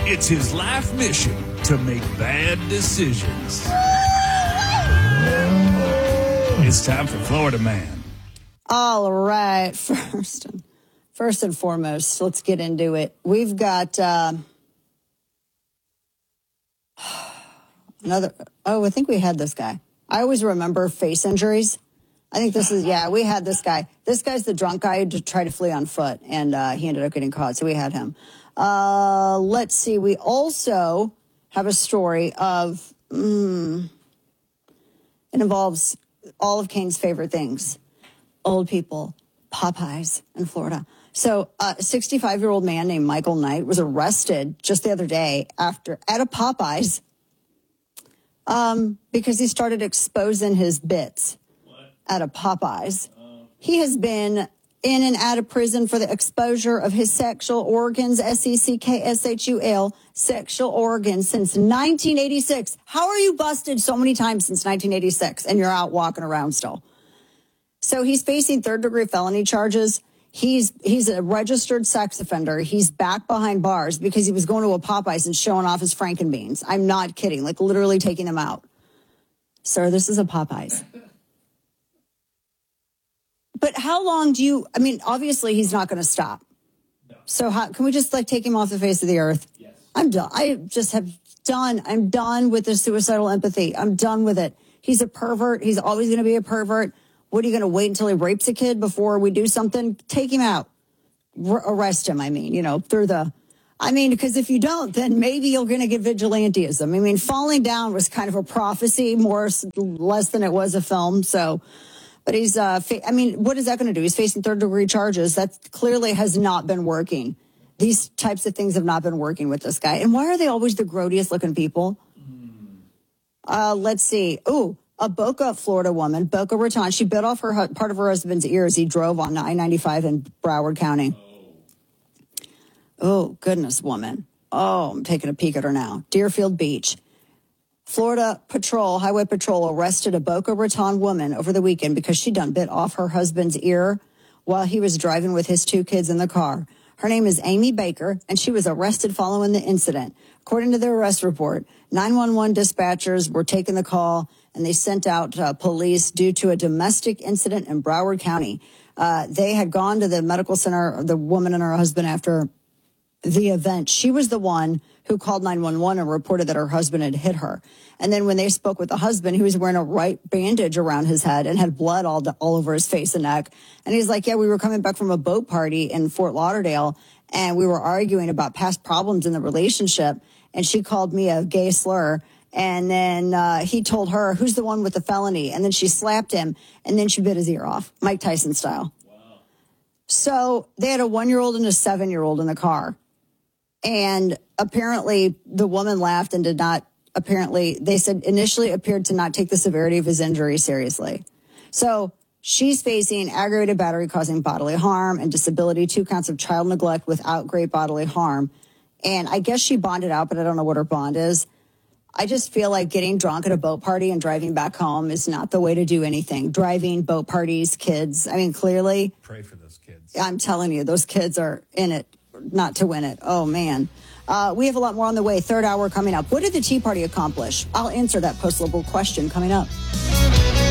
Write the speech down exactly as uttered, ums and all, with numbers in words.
It's his life mission to make bad decisions. It's time for Florida Man. All right. First and, first and foremost, let's get into it. We've got uh, another. Oh, I think we had this guy. I always remember face injuries. I think this is, yeah, we had this guy. This guy's the drunk guy who tried to flee on foot, and uh, he ended up getting caught, so we had him. Uh, let's see. We also have a story of, mm, it involves all of Kane's favorite things. Old people, Popeyes in Florida. So a sixty-five-year-old man named Michael Knight was arrested just the other day after at a Popeyes um, because he started exposing his bits what? at a Popeyes. Uh, he has been in and out of prison for the exposure of his sexual organs, S E C K S H U L, sexual organs, since nineteen eighty-six. How are you busted so many times since nineteen eighty-six and you're out walking around still? So he's facing third-degree felony charges. He's he's a registered sex offender. He's back behind bars because he was going to a Popeyes and showing off his Frankenbeans. I'm not kidding, like literally taking them out. Sir, this is a Popeyes. But how long do you, I mean, obviously he's not going to stop. No. So how, can we just like take him off the face of the earth? Yes. I'm done. I just have done. I'm done with the suicidal empathy. I'm done with it. He's a pervert. He's always going to be a pervert. What are you going to wait until he rapes a kid before we do something? Take him out. R- arrest him, I mean, you know, through the, I mean, because if you don't, then maybe you're going to get vigilantism. I mean, falling down was kind of a prophecy, more less than it was a film. So, but he's, uh, fa- I mean, what is that going to do? He's facing third degree charges. That clearly has not been working. These types of things have not been working with this guy. And why are they always the grodiest looking people? Uh, let's see. Ooh. A Boca, Florida woman, Boca Raton, she bit off her part of her husband's ear as he drove on I ninety-five in Broward County. Oh, goodness, woman. Oh, I'm taking a peek at her now. Deerfield Beach. Florida Patrol, Highway Patrol, arrested a Boca Raton woman over the weekend because she done bit off her husband's ear while he was driving with his two kids in the car. Her name is Amy Baker, and she was arrested following the incident. According to the arrest report, nine one one dispatchers were taking the call, and they sent out uh, police due to a domestic incident in Broward County. Uh, they had gone to the medical center, the woman and her husband, after the event. She was the one who called nine one one and reported that her husband had hit her. And then when they spoke with the husband, he was wearing a white bandage around his head and had blood all, all over his face and neck. And he's like, yeah, we were coming back from a boat party in Fort Lauderdale, and we were arguing about past problems in the relationship. And she called me a gay slur. And then uh, he told her, who's the one with the felony? And then she slapped him, and then she bit his ear off, Mike Tyson style. Wow. So they had a one-year-old and a seven-year-old in the car. And apparently the woman laughed and did not, apparently, they said initially appeared to not take the severity of his injury seriously. So she's facing aggravated battery causing bodily harm and disability, two counts of child neglect without great bodily harm. And I guess she bonded out, but I don't know what her bond is. I just feel like getting drunk at a boat party and driving back home is not the way to do anything. Driving, boat parties, kids. I mean, clearly. Pray for those kids. I'm telling you, those kids are in it, not to win it. Oh, man. Uh, we have a lot more on the way. Third hour coming up. What did the Tea Party accomplish? I'll answer that post-liberal question coming up.